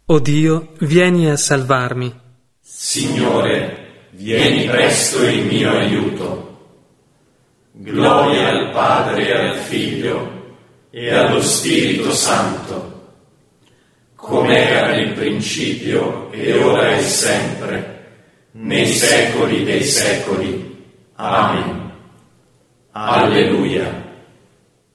O Dio, vieni a salvarmi. Signore, vieni presto in mio aiuto. Gloria al Padre e al Figlio e allo Spirito Santo, come era nel principio e ora e sempre, nei secoli dei secoli. Amen. Alleluia.